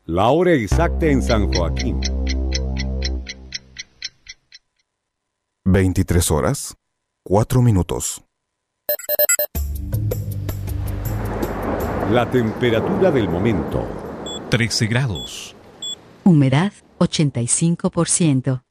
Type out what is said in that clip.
La hora exacta en San Joaquín. 23 horas, 4 minutos. La temperatura del momento. 13 grados. Humedad 85%.